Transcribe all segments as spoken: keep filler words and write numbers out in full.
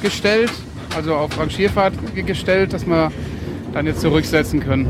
gestellt, also auf Rangierfahrt gestellt, dass wir dann jetzt zurücksetzen können.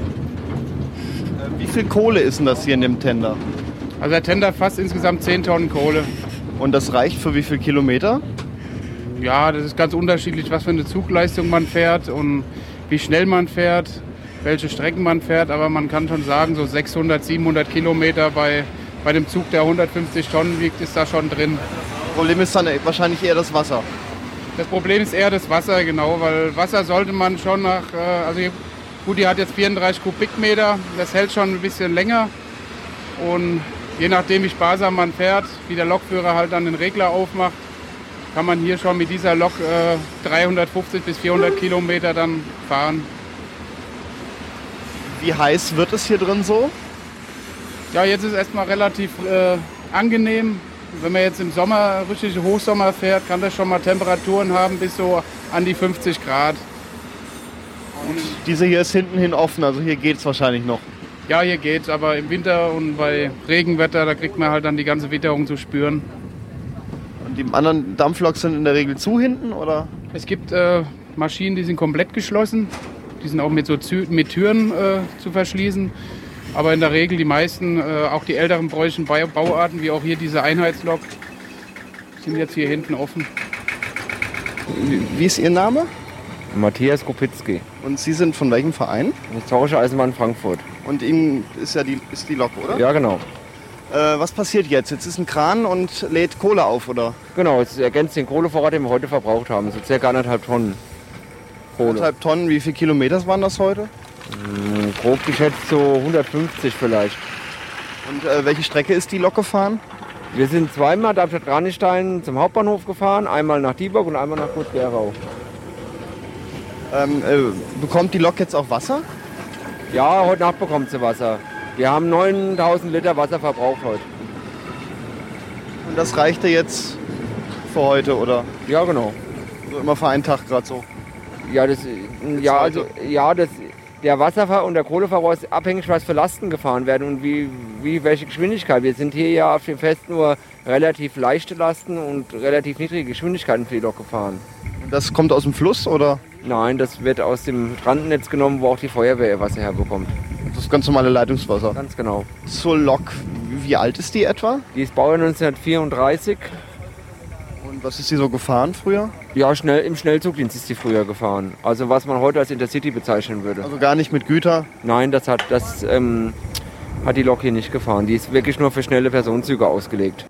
Wie viel Kohle ist denn das hier in dem Tender? Also der Tender fasst insgesamt zehn Tonnen Kohle. Und das reicht für wie viel Kilometer? Ja, das ist ganz unterschiedlich, was für eine Zugleistung man fährt und wie schnell man fährt, welche Strecken man fährt. Aber man kann schon sagen, so sechshundert, siebenhundert Kilometer bei, bei dem Zug, der hundertfünfzig Tonnen wiegt, ist da schon drin. Das Problem ist dann wahrscheinlich eher das Wasser. Das Problem ist eher das Wasser, genau, weil Wasser sollte man schon nach, also gut, die hat jetzt vierunddreißig Kubikmeter, das hält schon ein bisschen länger. Und je nachdem, wie sparsam man fährt, wie der Lokführer halt dann den Regler aufmacht, kann man hier schon mit dieser Lok äh, dreihundertfünfzig bis vierhundert Kilometer dann fahren. Wie heiß wird es hier drin so? Ja, jetzt ist es erstmal relativ äh, angenehm. Wenn man jetzt im Sommer, richtig Hochsommer fährt, kann das schon mal Temperaturen haben bis so an die fünfzig Grad. Und diese hier ist hinten hin offen, also hier geht es wahrscheinlich noch. Ja, hier geht's, aber im Winter und bei Regenwetter, da kriegt man halt dann die ganze Witterung zu spüren. Und die anderen Dampfloks sind in der Regel zu hinten, oder? Es gibt äh, Maschinen, die sind komplett geschlossen. Die sind auch mit, so Zü- mit Türen äh, zu verschließen. Aber in der Regel die meisten, äh, auch die älteren preußischen Bauarten, wie auch hier diese Einheitslok, sind jetzt hier hinten offen. Wie ist Ihr Name? Matthias Kopitzky. Und Sie sind von welchem Verein? Historische Eisenbahn Frankfurt. Und Ihnen ist ja die, ist die Lok, oder? Ja, genau. Äh, was passiert jetzt? Jetzt ist ein Kran und lädt Kohle auf, oder? Genau, es ergänzt den Kohlevorrat, den wir heute verbraucht haben. So circa anderthalb Tonnen Kohle. Anderthalb Tonnen, wie viele Kilometer waren das heute? Hm, grob geschätzt so hundertfünfzig vielleicht. Und äh, welche Strecke ist die Lok gefahren? Wir sind zweimal Darmstadt-Kranichstein zum Hauptbahnhof gefahren, einmal nach Dieburg und einmal nach Groß-Gerau. Ähm, äh, bekommt die Lok jetzt auch Wasser? Ja, heute Nacht bekommt sie Wasser. Wir haben neuntausend Liter Wasser verbraucht heute. Und das reichte jetzt für heute, oder? Ja, genau. So immer für einen Tag gerade so? Ja, das, ja, also, ja das, der Wasserver- und der Kohleverbrauch ist abhängig, was für Lasten gefahren werden und wie, wie welche Geschwindigkeit. Wir sind hier ja auf dem Fest nur relativ leichte Lasten und relativ niedrige Geschwindigkeiten für die Lok gefahren. Und das kommt aus dem Fluss, oder? Nein, das wird aus dem Strandnetz genommen, wo auch die Feuerwehr ihr Wasser herbekommt. Das ist ganz normale Leitungswasser? Ganz genau. Zur Lok, wie alt ist die etwa? Die ist Baujahr neunzehnhundertvierunddreißig. Und was ist sie so gefahren früher? Ja, schnell, im Schnellzugdienst ist sie früher gefahren. Also was man heute als Intercity bezeichnen würde. Also gar nicht mit Güter? Nein, das hat, das, ähm, hat die Lok hier nicht gefahren. Die ist wirklich nur für schnelle Personenzüge ausgelegt.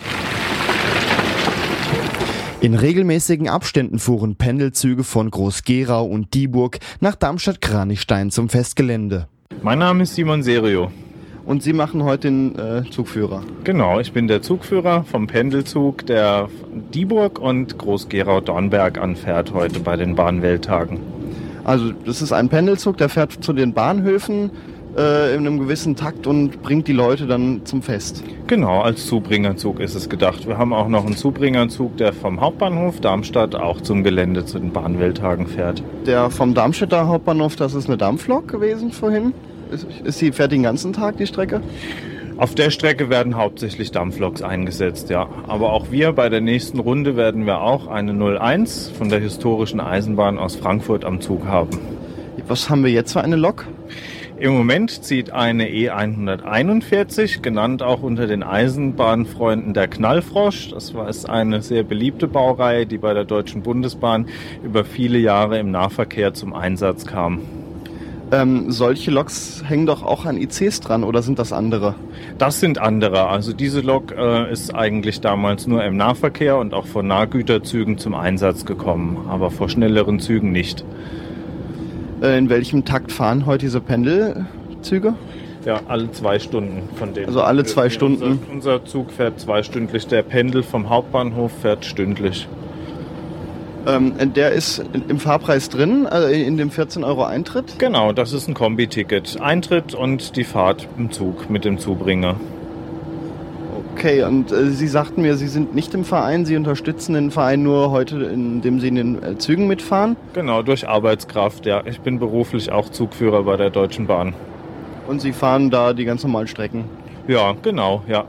In regelmäßigen Abständen fuhren Pendelzüge von Groß-Gerau und Dieburg nach Darmstadt-Kranichstein zum Festgelände. Mein Name ist Simon Serio. Und Sie machen heute den äh, Zugführer? Genau, ich bin der Zugführer vom Pendelzug, der Dieburg und Groß-Gerau-Dornberg anfährt heute bei den Bahnwelttagen. Also das ist ein Pendelzug, der fährt zu den Bahnhöfen äh, in einem gewissen Takt und bringt die Leute dann zum Fest. Genau, als Zubringerzug ist es gedacht. Wir haben auch noch einen Zubringerzug, der vom Hauptbahnhof Darmstadt auch zum Gelände zu den Bahnwelttagen fährt. Der vom Darmstädter Hauptbahnhof, das ist eine Dampflok gewesen vorhin? Ist, ist sie fährt den ganzen Tag die Strecke? Auf der Strecke werden hauptsächlich Dampfloks eingesetzt, ja. Aber auch wir bei der nächsten Runde werden wir auch eine null eins von der historischen Eisenbahn aus Frankfurt am Zug haben. Was haben wir jetzt für eine Lok? Im Moment zieht eine E hunderteinundvierzig, genannt auch unter den Eisenbahnfreunden der Knallfrosch. Das war ist eine sehr beliebte Baureihe, die bei der Deutschen Bundesbahn über viele Jahre im Nahverkehr zum Einsatz kam. Ähm, solche Loks hängen doch auch an I Cs dran, oder sind das andere? Das sind andere. Also diese Lok äh, ist eigentlich damals nur im Nahverkehr und auch vor Nahgüterzügen zum Einsatz gekommen, aber vor schnelleren Zügen nicht. Äh, in welchem Takt fahren heute diese Pendelzüge? Ja, alle zwei Stunden von denen. Also alle zwei Stunden? Unser, unser Zug fährt zweistündlich. Der Pendel vom Hauptbahnhof fährt stündlich. Ähm, der ist im Fahrpreis drin, also in dem vierzehn Euro Eintritt? Genau, das ist ein Kombi-Ticket. Eintritt und die Fahrt im Zug mit dem Zubringer. Okay, und äh, Sie sagten mir, Sie sind nicht im Verein, Sie unterstützen den Verein nur heute, indem Sie in den äh, Zügen mitfahren? Genau, durch Arbeitskraft, ja. Ich bin beruflich auch Zugführer bei der Deutschen Bahn. Und Sie fahren da die ganz normalen Strecken? Ja, genau, ja.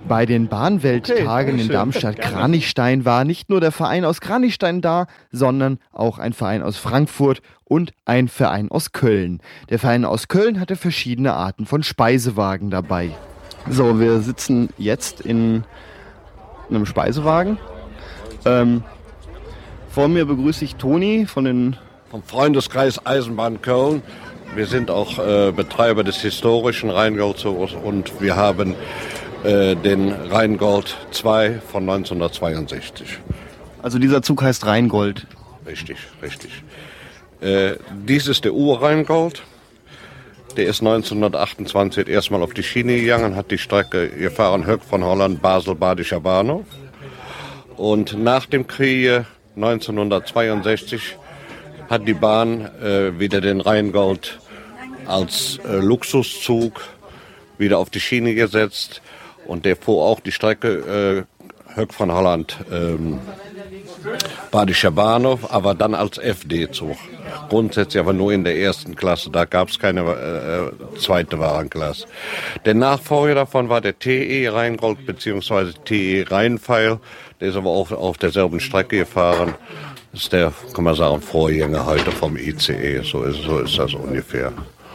Bei den Bahnwelttagen okay, in Darmstadt-Kranichstein war nicht nur der Verein aus Kranichstein da, sondern auch ein Verein aus Frankfurt und ein Verein aus Köln. Der Verein aus Köln hatte verschiedene Arten von Speisewagen dabei. So, wir sitzen jetzt in einem Speisewagen. Ähm, vor mir begrüße ich Toni von den... vom Freundeskreis Eisenbahn Köln. Wir sind auch äh, Betreiber des historischen Rheingold-Zuges und wir haben äh, den Rheingold zwei von neunzehnhundertzweiundsechzig. Also dieser Zug heißt Rheingold? Richtig, richtig. Äh, dies ist der Ur-Rheingold. Der ist neunzehnhundertachtundzwanzig erstmal auf die Schiene gegangen, hat die Strecke gefahren, Höck von Holland, Basel, Badischer Bahnhof. Und nach dem Krieg neunzehnhundertzweiundsechzig hat die Bahn äh, wieder den Rheingold als äh, Luxuszug wieder auf die Schiene gesetzt. Und der fuhr auch die Strecke äh, Höck von Holland, ähm, Badischer Bahnhof, aber dann als F D-Zug. Grundsätzlich aber nur in der ersten Klasse, da gab es keine äh, zweite Warenklasse. Der Nachfolger davon war der T E Rheingold bzw. T E Rheinpfeil. Der ist aber auch auf derselben Strecke gefahren. Das ist der, kann man sagen, Vorgänger heute vom I C E. So ist, so ist das ungefähr.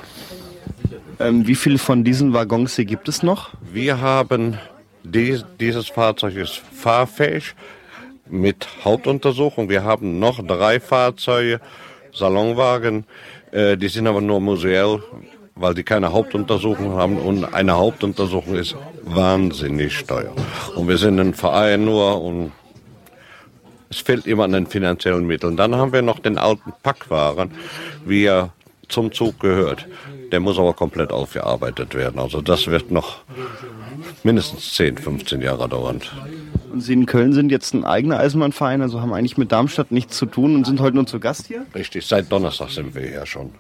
Ähm, wie viele von diesen Waggons hier gibt es noch? Wir haben, die, dieses Fahrzeug ist fahrfähig mit Hauptuntersuchung. Wir haben noch drei Fahrzeuge, Salonwagen, äh, die sind aber nur museell, weil die keine Hauptuntersuchung haben. Und eine Hauptuntersuchung ist wahnsinnig teuer. Und wir sind ein Verein nur und es fehlt immer an den finanziellen Mitteln. Dann haben wir noch den alten Packwaren, wie er zum Zug gehört. Der muss aber komplett aufgearbeitet werden. Also das wird noch mindestens zehn, fünfzehn Jahre dauern. Und Sie in Köln sind jetzt ein eigener Eisenbahnverein, also haben eigentlich mit Darmstadt nichts zu tun und sind heute nur zu Gast hier? Richtig, seit Donnerstag sind wir hier schon.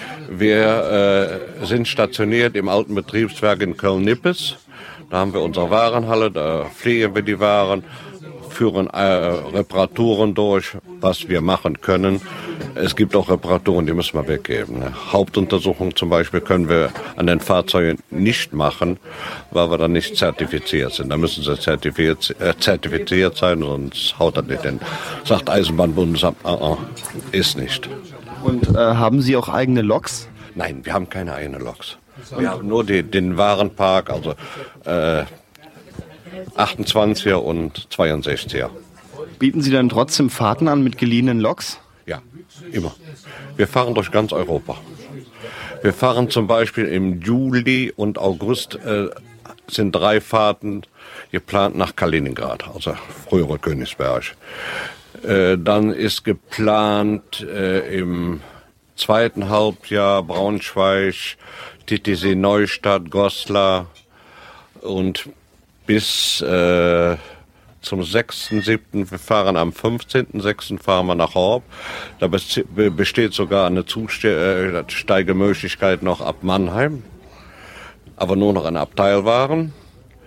Wir äh, sind stationiert im alten Betriebswerk in Köln-Nippes. Da haben wir unsere Warenhalle, da pflegen wir die Waren, führen äh, Reparaturen durch, was wir machen können. Es gibt auch Reparaturen, die müssen wir weggeben. Ne? Hauptuntersuchungen zum Beispiel können wir an den Fahrzeugen nicht machen, weil wir dann nicht zertifiziert sind. Da müssen sie zertifiziert, äh, zertifiziert sein, sonst haut das nicht hin. Sagt Eisenbahnbundesamt, uh -uh, ist nicht. Und äh, haben Sie auch eigene Loks? Nein, wir haben keine eigenen Loks. Wir haben nur die, den Warenpark, also äh, achtundzwanziger und zweiundsechziger. Bieten Sie dann trotzdem Fahrten an mit geliehenen Loks? Ja, immer. Wir fahren durch ganz Europa. Wir fahren zum Beispiel im Juli und August, äh, sind drei Fahrten geplant nach Kaliningrad, also frühere Königsberg. Äh, dann ist geplant äh, im zweiten Halbjahr Braunschweig, Titisee, Neustadt, Goslar und bis äh, zum sechsten siebten Wir fahren am fünfzehnten sechsten fahren wir nach Horb. Da besteht sogar eine Zusteigemöglichkeit noch ab Mannheim, aber nur noch an Abteilwaren.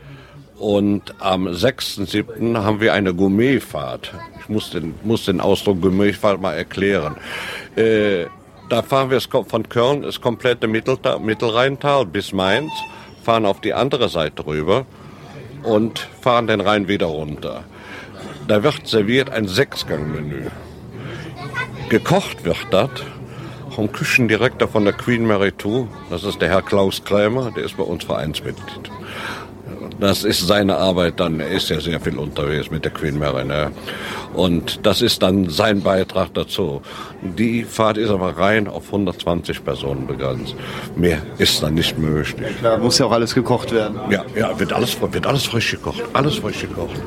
Und am sechsten siebten haben wir eine Gourmetfahrt. Ich muss den, muss den Ausdruck Gourmetfahrt mal erklären. Äh, da fahren wir von Köln, das komplette Mitteltal, Mittelrheintal bis Mainz, fahren auf die andere Seite rüber und fahren den Rhein wieder runter. Da wird serviert ein Sechsgang-Menü. Gekocht wird das vom Küchendirektor von der Queen Mary zwei. Das ist der Herr Klaus Krämer, der ist bei uns Vereinsmitglied. Das ist seine Arbeit dann, er ist ja sehr viel unterwegs mit der Queen Mary. Ne? Und das ist dann sein Beitrag dazu. Die Fahrt ist aber rein auf hundertzwanzig Personen begrenzt. Mehr ist dann nicht möglich. Ja, klar, muss ja auch alles gekocht werden. Ja, ja, wird alles, wird alles frisch gekocht. Alles frisch gekocht.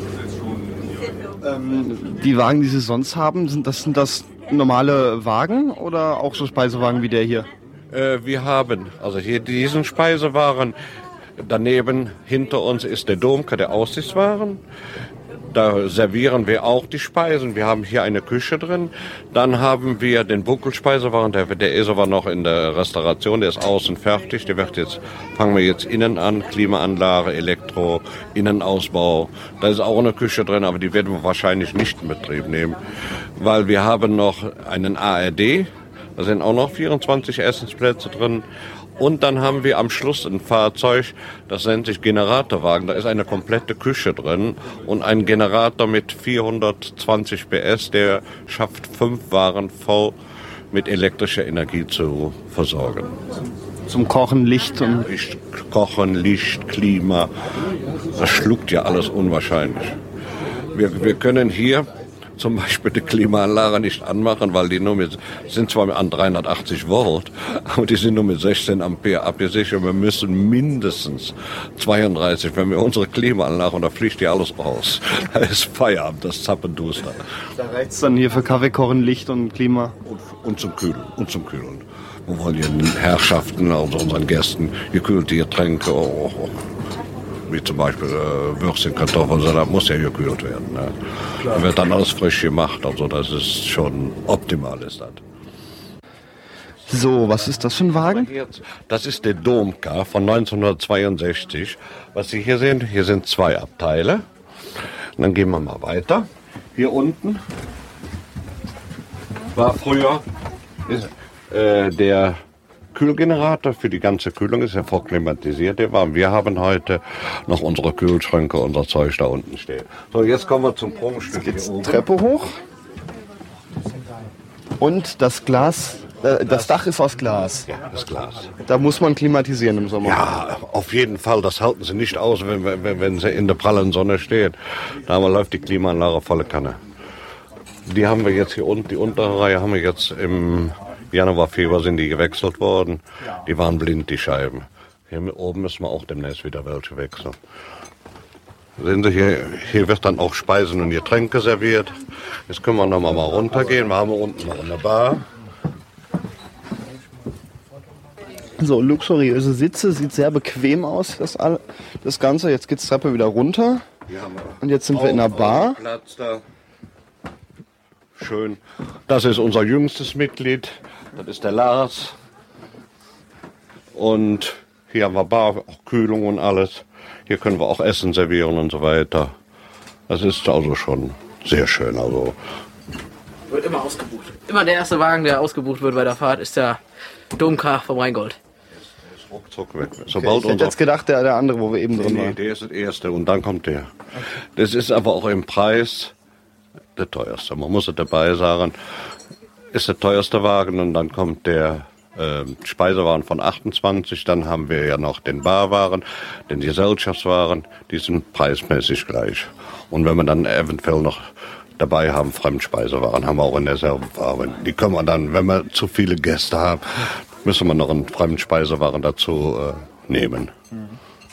Ähm, die Wagen, die Sie sonst haben, sind das, sind das normale Wagen oder auch so Speisewagen wie der hier? Äh, wir haben also hier diesen Speisewagen. Daneben hinter uns ist der Domke, der Aussichtswaren. Da servieren wir auch die Speisen. Wir haben hier eine Küche drin. Dann haben wir den Buckelspeisewagen, der, der ist aber noch in der Restauration, der ist außen fertig. Der wird jetzt, fangen wir jetzt innen an, Klimaanlage, Elektro, Innenausbau. Da ist auch eine Küche drin, aber die werden wir wahrscheinlich nicht in Betrieb nehmen, weil wir haben noch einen A R D. Da sind auch noch vierundzwanzig Essensplätze drin. Und dann haben wir am Schluss ein Fahrzeug, das nennt sich Generatorwagen. Da ist eine komplette Küche drin und ein Generator mit vierhundertzwanzig P S, der schafft fünf Wagen voll mit elektrischer Energie zu versorgen. Zum Kochen, Licht und... Licht, Kochen, Licht, Klima, das schluckt ja alles unwahrscheinlich. Wir, wir können hier zum Beispiel die Klimaanlage nicht anmachen, weil die nur mit, sind zwar an dreihundertachtzig Volt, aber die sind nur mit sechzehn Ampere abgesichert. Wir müssen mindestens zweiunddreißig, wenn wir unsere Klimaanlage, und da fliegt ja alles raus. Da ist Feierabend, das Zappenduster. Da reicht es dann hier für Kaffee, Kochen, Licht und Klima? Und, und zum Kühlen, und zum Kühlen. Wir wollen hier den Herrschaften, also unseren Gästen, gekühlte Getränke, oh, oh. Wie zum Beispiel äh, Würstchen, Kartoffeln, das muss ja gekühlt werden. Ne? Da wird dann alles frisch gemacht, also das ist schon optimal ist das. So, was ist das für ein Wagen? Das ist der Domka von neunzehnhundertzweiundsechzig. Was Sie hier sehen, hier sind zwei Abteile. Und dann gehen wir mal weiter. Hier unten war früher ist, äh, der Kühlgenerator für die ganze Kühlung, ist ja vorklimatisiert, der war. Wir haben heute noch unsere Kühlschränke, unser Zeug da unten stehen. So, jetzt kommen wir zum Prunkstück hier oben. Treppe hoch. Und das Glas, äh, das Dach ist aus Glas. Ja, das Glas. Da muss man klimatisieren im Sommer. Ja, auf jeden Fall. Das halten sie nicht aus, wenn, wenn, wenn sie in der prallen Sonne steht. Da läuft die Klimaanlage volle Kanne. Die haben wir jetzt hier unten, die untere Reihe haben wir jetzt im Januar, Februar sind die gewechselt worden. Die waren blind, die Scheiben. Hier oben müssen wir auch demnächst wieder welche wechseln. Sehen Sie, hier, hier wird dann auch Speisen und Getränke serviert. Jetzt können wir noch mal runtergehen. Wir haben unten noch eine Bar. So, luxuriöse Sitze, sieht sehr bequem aus, das, all, das Ganze. Jetzt geht die Treppe wieder runter. Und jetzt sind wir in einer Bar. Platz da. Schön. Das ist unser jüngstes Mitglied. Das ist der Lars. Und hier haben wir Bar, auch Kühlung und alles. Hier können wir auch Essen servieren und so weiter. Das ist also schon sehr schön. Also wird immer ausgebucht. Immer der erste Wagen, der ausgebucht wird bei der Fahrt, ist der Domka vom Rheingold. Der ist ruckzuck weg. Okay, ich hätte jetzt gedacht, der, der andere, wo wir eben drin nee, waren. Nee, der ist der erste und dann kommt der. Okay. Das ist aber auch im Preis der teuerste. Man muss es dabei sagen, ist der teuerste Wagen und dann kommt der äh, Speisewagen von achtundzwanzig, dann haben wir ja noch den Barwagen, den Gesellschaftswagen, die sind preismäßig gleich. Und wenn wir dann eventuell noch dabei haben, Fremdspeisewagen, haben wir auch in derselben Farbe. Die können wir dann, wenn wir zu viele Gäste haben, müssen wir noch einen Fremdspeisewagen dazu äh, nehmen. Mhm.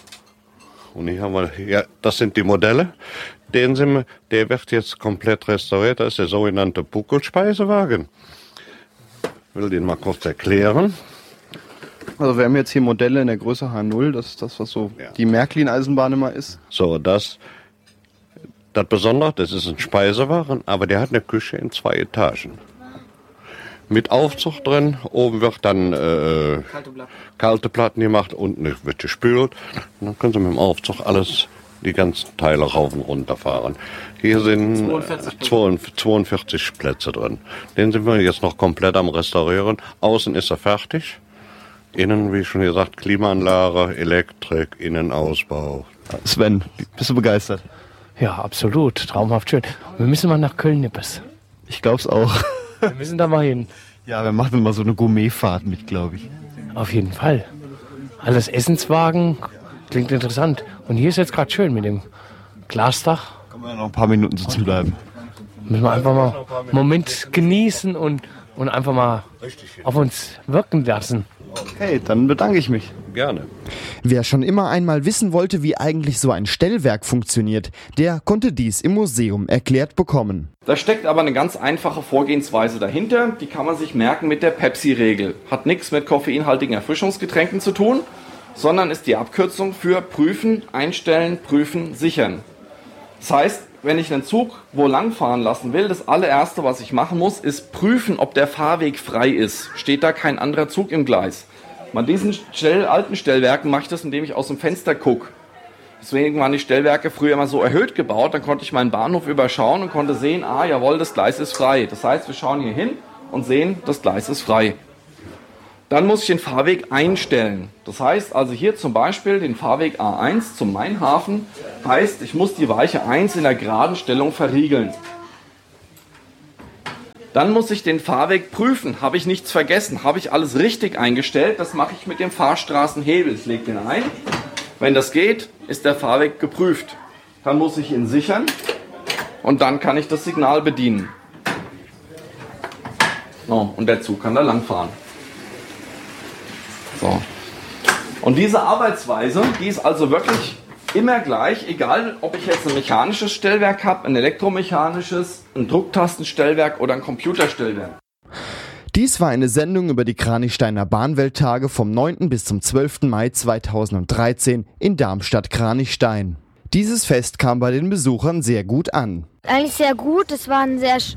Und hier haben wir, ja, das sind die Modelle. Den sind wir, der wird jetzt komplett restauriert. Das ist der sogenannte Buckelspeisewagen. Ich will den mal kurz erklären. Also wir haben jetzt hier Modelle in der Größe H null. Das ist das, was so ja. die Märklin-Eisenbahn immer ist. So, das, das Besondere, das ist ein Speisewagen, aber der hat eine Küche in zwei Etagen. Mit Aufzug drin, oben wird dann äh, kalte, Platten. kalte Platten gemacht, unten wird gespült. Und dann können Sie mit dem Aufzug alles, die ganzen Teile rauf und runter fahren. Hier sind zweiundvierzig, zweiundvierzig Plätze drin. Den sind wir jetzt noch komplett am Restaurieren. Außen ist er fertig. Innen, wie schon gesagt, Klimaanlage, Elektrik, Innenausbau. Sven, bist du begeistert? Ja, absolut. Traumhaft schön. Wir müssen mal nach Köln-Nippes. Ich glaub's auch. Wir müssen da mal hin. Ja, wir machen mal so eine Gourmetfahrt mit, glaube ich. Auf jeden Fall. Alles Essenswagen, klingt interessant. Und hier ist jetzt gerade schön mit dem Glasdach. Können wir noch ein paar Minuten sitzen bleiben. Müssen wir einfach mal einen Moment genießen und, und einfach mal auf uns wirken lassen. Okay, dann bedanke ich mich. Gerne. Wer schon immer einmal wissen wollte, wie eigentlich so ein Stellwerk funktioniert, der konnte dies im Museum erklärt bekommen. Da steckt aber eine ganz einfache Vorgehensweise dahinter, die kann man sich merken mit der Pepsi-Regel. Hat nichts mit koffeinhaltigen Erfrischungsgetränken zu tun, sondern ist die Abkürzung für prüfen, einstellen, prüfen, sichern. Das heißt, wenn ich einen Zug wo lang fahren lassen will, das allererste, was ich machen muss, ist prüfen, ob der Fahrweg frei ist. Steht da kein anderer Zug im Gleis? Bei diesen Stell, alten Stellwerken mache ich das, indem ich aus dem Fenster gucke. Deswegen waren die Stellwerke früher immer so erhöht gebaut, dann konnte ich meinen Bahnhof überschauen und konnte sehen, ah jawohl, das Gleis ist frei. Das heißt, wir schauen hier hin und sehen, das Gleis ist frei. Dann muss ich den Fahrweg einstellen. Das heißt also hier zum Beispiel den Fahrweg A eins zum Mainhafen, heißt, ich muss die Weiche eins in der geraden Stellung verriegeln. Dann muss ich den Fahrweg prüfen. Habe ich nichts vergessen? Habe ich alles richtig eingestellt? Das mache ich mit dem Fahrstraßenhebel. Ich lege den ein. Wenn das geht, ist der Fahrweg geprüft. Dann muss ich ihn sichern und dann kann ich das Signal bedienen. So, und der Zug kann da lang fahren. So. Und diese Arbeitsweise, die ist also wirklich immer gleich, egal ob ich jetzt ein mechanisches Stellwerk habe, ein elektromechanisches, ein Drucktastenstellwerk oder ein Computerstellwerk. Dies war eine Sendung über die Kranichsteiner Bahnwelttage vom neunten bis zum zwölften Mai zweitausenddreizehn in Darmstadt-Kranichstein. Dieses Fest kam bei den Besuchern sehr gut an. Eigentlich sehr gut, es war, ein sehr,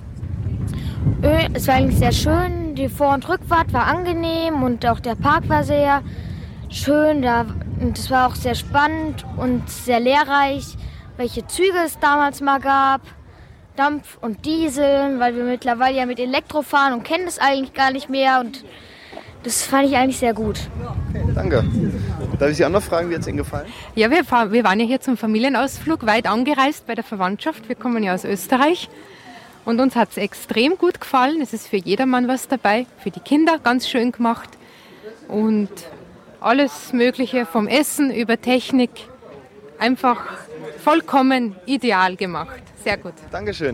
es war eigentlich sehr schön, die Vor- und Rückfahrt war angenehm und auch der Park war sehr schön. Da, und es war auch sehr spannend und sehr lehrreich, welche Züge es damals mal gab. Dampf und Diesel, weil wir mittlerweile ja mit Elektro fahren und kennen das eigentlich gar nicht mehr. Und das fand ich eigentlich sehr gut. Okay, danke. Darf ich Sie auch noch fragen, wie hat es Ihnen gefallen? Ja, wir, fahren, wir waren ja hier zum Familienausflug weit angereist bei der Verwandtschaft. Wir kommen ja aus Österreich. Und uns hat es extrem gut gefallen. Es ist für jedermann was dabei. Für die Kinder ganz schön gemacht. Und alles Mögliche vom Essen über Technik. Einfach vollkommen ideal gemacht. Sehr gut. Dankeschön.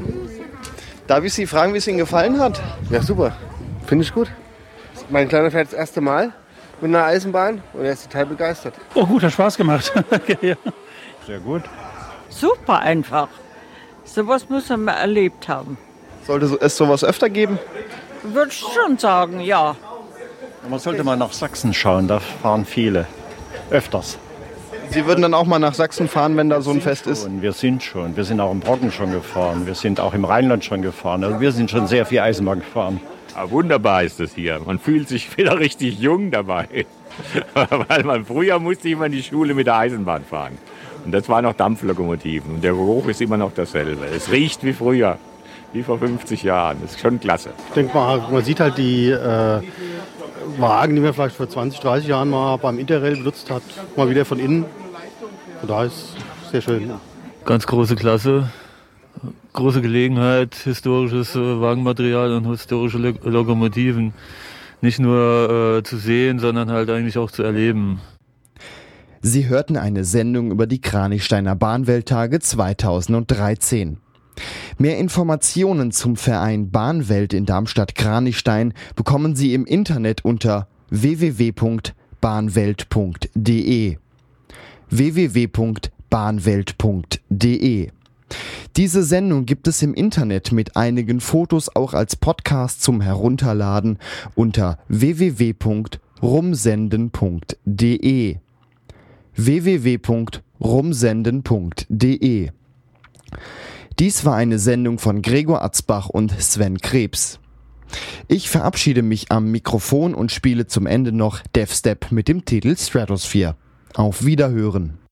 Darf ich Sie fragen, wie es Ihnen gefallen hat? Ja, super. Finde ich gut. Mein Kleiner fährt das erste Mal mit einer Eisenbahn und er ist total begeistert. Oh gut, hat Spaß gemacht. Ja. Sehr gut. Super einfach. Sowas muss man mal erlebt haben. Sollte es sowas öfter geben? Würde ich schon sagen, ja. Man sollte mal nach Sachsen schauen, da fahren viele. Öfters. Sie würden dann auch mal nach Sachsen fahren, wenn da so ein Fest ist? Wir sind schon. Wir sind auch im Brocken schon gefahren. Wir sind auch im Rheinland schon gefahren. Also wir sind schon sehr viel Eisenbahn gefahren. Ja, wunderbar ist es hier. Man fühlt sich wieder richtig jung dabei. Weil man früher musste immer in die Schule mit der Eisenbahn fahren. Und das waren noch Dampflokomotiven. Und der Geruch ist immer noch dasselbe. Es riecht wie früher, wie vor fünfzig Jahren. Das ist schon klasse. Ich denke mal, man sieht halt die äh, Wagen, die man vielleicht vor zwanzig, dreißig Jahren mal beim Interrail benutzt hat, mal wieder von innen. Und da ist es sehr schön. Ja. Ganz große Klasse. Große Gelegenheit, historisches äh, Wagenmaterial und historische Lo- Lokomotiven nicht nur äh, zu sehen, sondern halt eigentlich auch zu erleben. Sie hörten eine Sendung über die Kranichsteiner Bahnwelttage zweitausenddreizehn. Mehr Informationen zum Verein Bahnwelt in Darmstadt-Kranichstein bekommen Sie im Internet unter w w w punkt bahnwelt punkt d e. w w w punkt bahnwelt punkt d e. Diese Sendung gibt es im Internet mit einigen Fotos auch als Podcast zum Herunterladen unter w w w punkt rumsenden punkt d e. w w w punkt rumsenden punkt d e. Dies war eine Sendung von Gregor Atzbach und Sven Krebs. Ich verabschiede mich am Mikrofon und spiele zum Ende noch Death Step mit dem Titel Stratosphere. Auf Wiederhören.